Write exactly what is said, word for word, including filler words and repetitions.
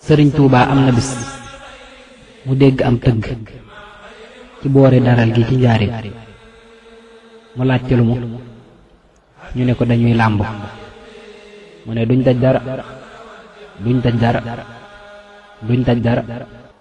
sëriñ Tuubaa am na bis mu dégg am tëgg ci boori daral gi ci njaarim mu laaj ci lu mu ñu ne ko dañuy làmb mu ne duñ daj dara duñ daj dara duñ daj dara